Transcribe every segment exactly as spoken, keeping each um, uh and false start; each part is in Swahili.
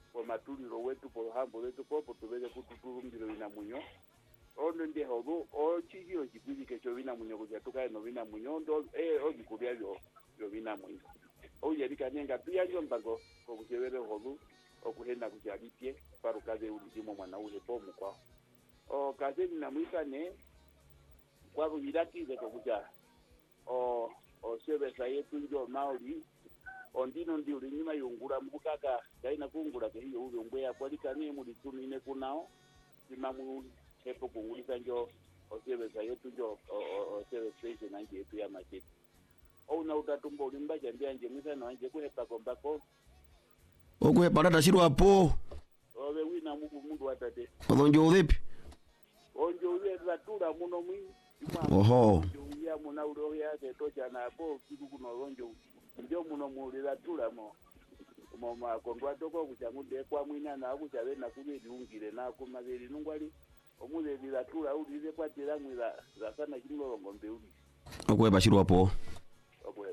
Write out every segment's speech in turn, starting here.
kwa matuliro wetu po hambo letu po tubele kututurumbiro ina munyo ono ndi hodo o chigiro chipili kecho bina munyo kuja tukae no bina munyo ndo eh o bikulia yo yo bina munyo o yeri kanenga pia yo mbago ko kujebere hodo o kuhenda kujalipie paru kaze ulimo mwana ule pomu kwa o kaze na mwikane kwa bubiraki de kuja o o service yetu ndio mauli ondino ndi uri nyuma yungura mukaka kaina kungura ke hiyo uri ngwe akwalika ni muri tunine kunao simamu hepo kungulika njo o service yetu njo o service station anje yetu ya market au na utatumbo ulimba jambia nje mwisa na anje kuhepa kombako okwe parata shiro hapo owe wina mungu mundu atate odonjo vipi onjo ule zatura muno mwi oho ya muna ule ya tocha na hapo kitu kuno onjo ndio muno mulira tulamo mama kondwa toko kuchangude kwa mwina na akuchabe na kubiri ungire na kumageri nungwali omule bila tula ulize kwa tirangu za za sana kingo ngombe uli okwe bashiro hapo okwe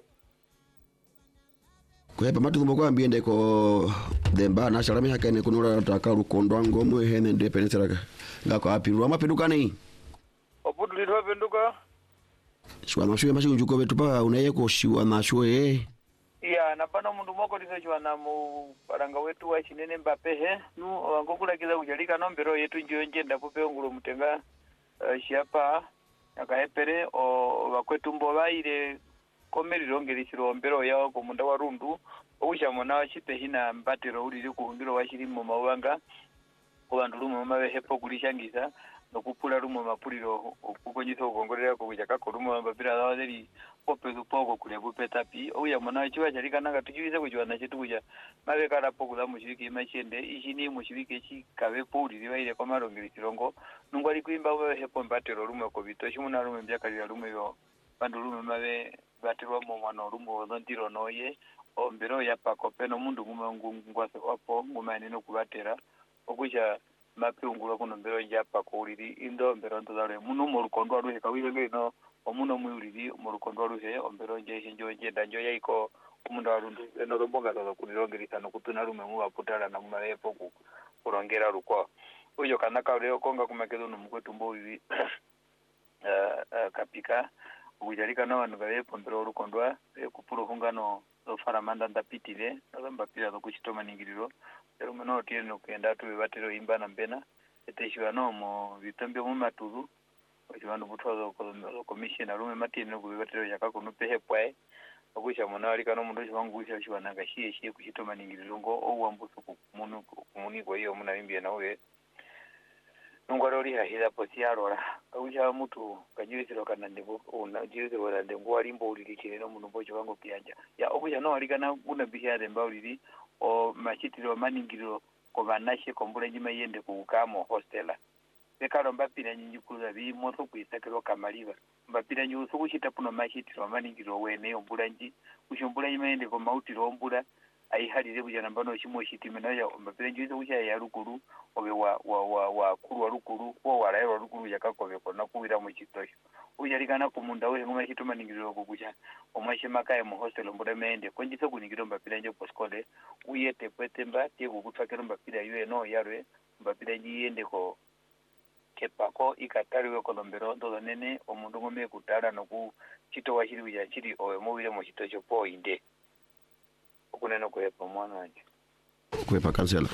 kwe pa matu mboko ambiende ko demba na shalami hakene kunura takaru kondwa ngomo hene de pensera ngako apiru amapeduka ni opudu litwa penduka shwa na shwe mashi unjuko betu pa unaye ko shiwa na shwe ya napana mundu moko lisachwa na mu paranga wetu wa chinene Mbappe he nu ngokula kiza kujalika nombero yetu njonje ndapope ngulo mutenga uh, shiapa akaepere o bakwetu mbo baire komeriro ngelisiro mbero yawo ko munda wa rundu okusha mona wachipe hina mbatero uli kuhungiro washiri mu mawanga ko bandu lumo mabe hepo kulishangisa nokupula lumo mapuliro okukonyisa okongorera ko kujaka ko lumo mbapira dawali popedu pogo kule bupetapi oya mona chiwa jalika nanga tujuize kujwana chetu kuja mabe kala pogo la mushiriki machende ishini mushiriki chi kabe puli libaire kwa marongeri kirongo nungwali kuimba we hepo mbatero lumo ko bito shimuna lumo mbyaka lya lumo yo bandu lumo mabe batirwa mu mwana lumo ndiro noye ombero ya pakopeno mundu ngumangungwase wapo ngumani no kubatera okuja mapiungula kuno mbero ya pakoliri indo mbero ndale muno mu rukondo aruhe kawile ngeno omuno mwuliri mu rukondo aruhe ombero nje hinjo nje danjo yaiko omundu arundu eno rombonga zo kunirongirisa no kutuna rume mu baputala na mumayepo ku kurongera rukwa uyo kanaka leo konga kumakedo no mukwetu mbo ibi uh, uh, kapika ujalika na vanhu vavepo mbero rukondwa kupurofungano zofaramanda ndapitire azambapira zokuchitoma ningiriro ero meno tiene no kenda tu batero imba na mbena eteshiwa no mo vitambe mu maturu ojwandu butwazo ko commissioner rume matine no kubatero yakako no pehe pwae okusha mona alika no mundu changusha shibana gashiye shiye kuchitoma ningiriro ngo owambusu ku munu kumuni kwa hiyo muna imbia nawe nungwaro ri hahira posiarora kausha mutu kajirisiro kana ndebo una jirisiro wala ndebo alimbo ulikire no muno bojo wango pianja ya okusha no alikana una bihare mbauliri o machitiro maningiro ko banashe kombula njima yende ku kamo hostela bekaro mbapira nyinyi kuza bi moto kuisakiro kamaliba mbapira nyu sukuchita puno machitiro maningiro wene ombulanji kushombula nyima yende ko mautiro ombula ai halire bujana mbano shimo shitimena ya mbapira nyu sukucha ya rukuru obe wa wa wa wa kuru wa rukuru ko wala wa rukuru yakakobe ko nakuwira mu chitosho uyalikana kumunda we ngoma chitoma ningiro kukucha omashe makaye mu hostel mbure mende konjisa kuningiro mbapira nje poskole uyete pwetemba tie kukutwakero mbapira yue no yarwe mbapira yende ko kepako ikatariwe ko lombero ndo nene omundu ngome kutara no ku chito washiri uya chiri owe mubire mu chitosho po inde okuneno ko yepo mwana wanje kwepa kansela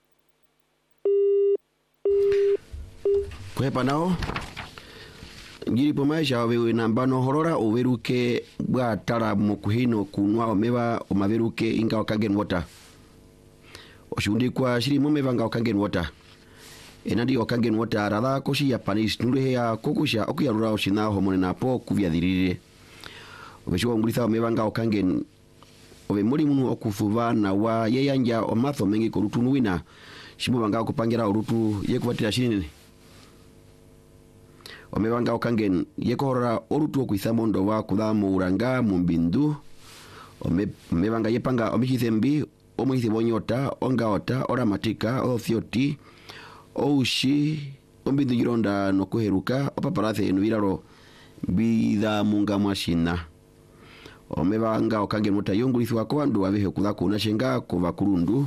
kwepa nao ngiri pomaisha wewe nambano horora uveruke bwa tara mukuhino kunwa omeba omaveruke inga okagen water oshundi kwa shiri momeva nga okagen water enadi okagen water radha koshi ya panis nure ya kokusha okuyarura oshina homone napo kuvyathirire obesho ngulitha omeba nga okagen obe muri munu okufuva na wa yeyanja omatho mengi korutunu wina shimo banga okupangira urutu yekubatira shinene omebanga okangen yekorora orutu okuitha mondo wa kudhamu uranga mumbindu omebanga yepanga omihithembi omuhithi bonyota ongaota oramatika othioti oushi ombindu jironda nokuheruka opaparathe nuiraro bitha munga mwashina omebanga okangen mota yongulithwa ko andu abehe kudhaku nashenga kuva kurundu